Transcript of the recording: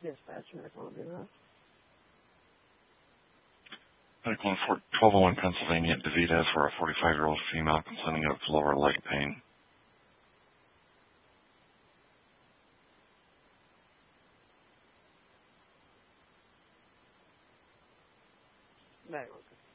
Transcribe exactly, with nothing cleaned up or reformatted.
Dispatch medical will do that. Medical in twelve oh one Pennsylvania at DeVita for a forty-five-year-old female complaining of lower leg pain. Medical.